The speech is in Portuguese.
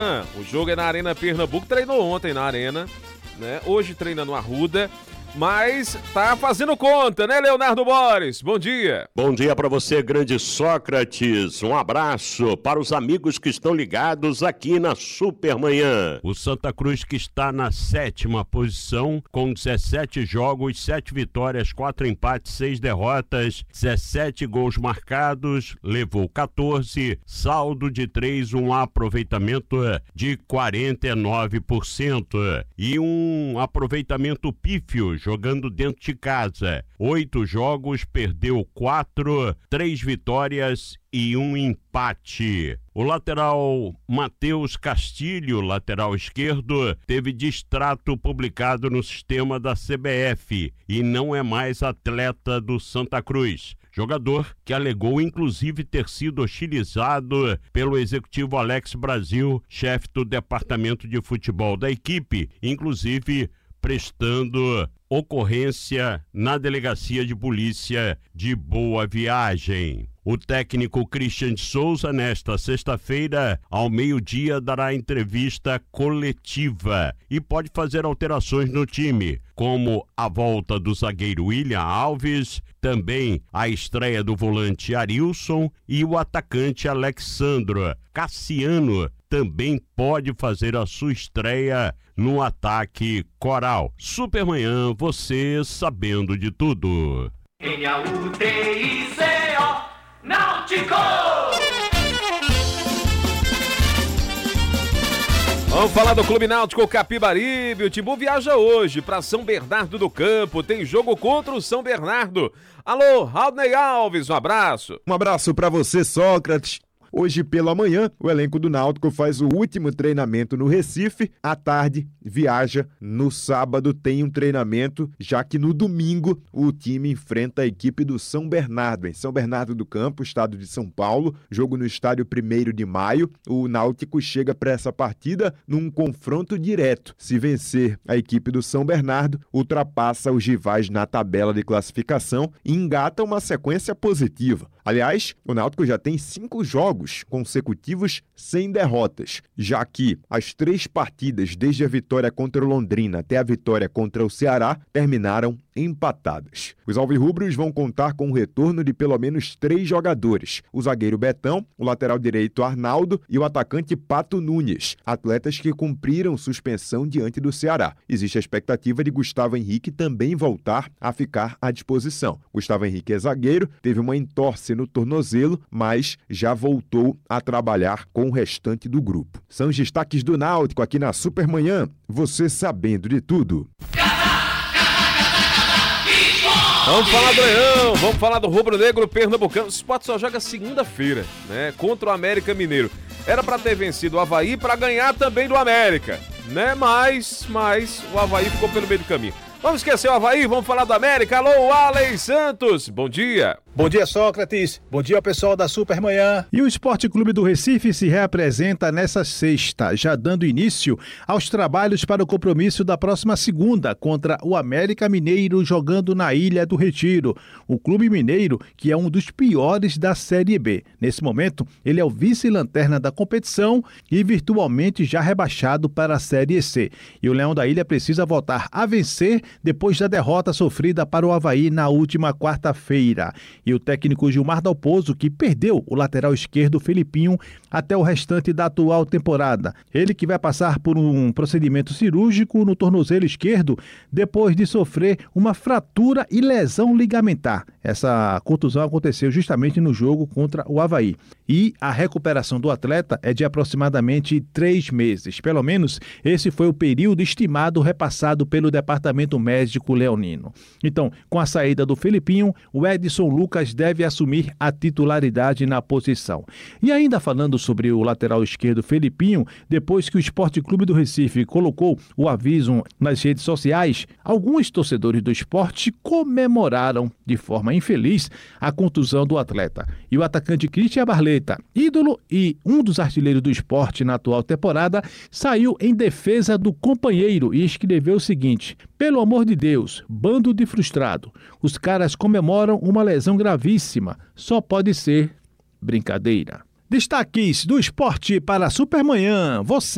O jogo é na Arena Pernambuco, treinou ontem na Arena, né? Hoje treina no Arruda, mas tá fazendo conta, né, Leonardo Boris? Bom dia. Bom dia para você, grande Sócrates. Um abraço para os amigos que estão ligados aqui na Supermanhã. O Santa Cruz, que está na 7ª posição, com 17 jogos, 7 vitórias, 4 empates, 6 derrotas, 17 gols marcados, levou 14, saldo de 3, um aproveitamento de 49% e um aproveitamento pífio jogando dentro de casa. 8 jogos, perdeu 4, 3 vitórias e um empate. O lateral Matheus Castilho, lateral esquerdo, teve distrato publicado no sistema da CBF e não é mais atleta do Santa Cruz. Jogador que alegou inclusive ter sido hostilizado pelo executivo Alex Brasil, chefe do departamento de futebol da equipe, inclusive prestando ocorrência na delegacia de polícia de Boa Viagem. O técnico Christian de Souza, nesta sexta-feira, ao meio-dia, dará entrevista coletiva e pode fazer alterações no time, como a volta do zagueiro William Alves, também a estreia do volante Arilson e o atacante Alexandro. Cassiano também pode fazer a sua estreia no ataque coral. Supermanhã, você sabendo de tudo. N-A-U-T-I-C-O Náutico! Vamos falar do Clube Náutico Capibaribe. O Timbu viaja hoje para São Bernardo do Campo. Tem jogo contra o São Bernardo. Alô, Raulney Alves, um abraço. Um abraço para você, Sócrates. Hoje pela manhã, o elenco do Náutico faz o último treinamento no Recife. À tarde, viaja. No sábado tem um treinamento, já que no domingo o time enfrenta a equipe do São Bernardo, em São Bernardo do Campo, estado de São Paulo. Jogo no estádio 1º de maio. O Náutico chega para essa partida num confronto direto. Se vencer a equipe do São Bernardo, ultrapassa os rivais na tabela de classificação e engata uma sequência positiva. Aliás, o Náutico já tem 5 jogos consecutivos sem derrotas, já que as 3 partidas desde a vitória contra o Londrina até a vitória contra o Ceará terminaram empatadas. Os alvirrubros vão contar com o retorno de pelo menos 3 jogadores: o zagueiro Betão, o lateral direito Arnaldo e o atacante Pato Nunes, atletas que cumpriram suspensão diante do Ceará. Existe a expectativa de Gustavo Henrique também voltar a ficar à disposição. Gustavo Henrique é zagueiro, teve uma entorse no tornozelo, mas já voltou a trabalhar com o restante do grupo. São os destaques do Náutico aqui na Supermanhã, você sabendo de tudo. Vamos falar do Leão, vamos falar do Rubro Negro Pernambucano. O Sport só joga segunda-feira, né? Contra o América Mineiro. Era para ter vencido o Avaí para ganhar também do América, né? Mas o Avaí ficou pelo meio do caminho. Vamos esquecer o Avaí, vamos falar do América. Alô, Alex Santos, bom dia. Bom dia, Sócrates. Bom dia ao pessoal da Supermanhã. E o Esporte Clube do Recife se reapresenta nessa sexta, já dando início aos trabalhos para o compromisso da próxima segunda contra o América Mineiro, jogando na Ilha do Retiro. O Clube Mineiro, que é um dos piores da Série B. Nesse momento, ele é o vice-lanterna da competição e virtualmente já rebaixado para a Série C. E o Leão da Ilha precisa voltar a vencer depois da derrota sofrida para o Avaí na última quarta-feira. E o técnico Gilmar Dalpozo, que perdeu o lateral esquerdo Felipinho até o restante da atual temporada. Ele que vai passar por um procedimento cirúrgico no tornozelo esquerdo depois de sofrer uma fratura e lesão ligamentar. Essa contusão aconteceu justamente no jogo contra o Avaí. E a recuperação do atleta é de aproximadamente 3 meses. Pelo menos esse foi o período estimado repassado pelo Departamento Médico Leonino. Então, com a saída do Felipinho, o Edson Lucas deve assumir a titularidade na posição. E ainda falando sobre o lateral esquerdo Felipinho, depois que o Esporte Clube do Recife colocou o aviso nas redes sociais, alguns torcedores do esporte comemoraram de forma infeliz a contusão do atleta. E o atacante Christian Barleta, ídolo e um dos artilheiros do esporte na atual temporada, saiu em defesa do companheiro e escreveu o seguinte: "Pelo amor de Deus, bando de frustrado. Os caras comemoram uma lesão gravíssima. Só pode ser brincadeira." Destaques do esporte para a Supermanhã. Você